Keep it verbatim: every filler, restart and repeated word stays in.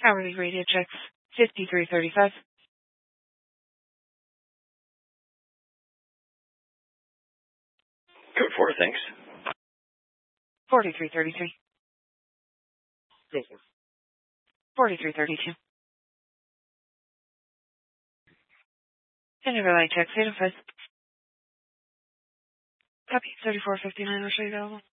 Hourly radio checks fifty-three thirty-five. Code four, thanks. forty-three thirty-three. Go for forty-three thirty-two. Any line checks eight oh five. Copy thirty-four fifty-nine. I'll show you available.